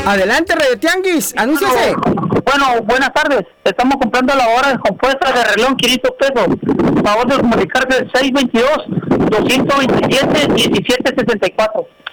Adelante, Radio Tianguis, anúnciase. Bueno, buenas tardes. Estamos comprando la hora compuesta de reloj 500 pesos. Favor de comunicarse 622-227-1764.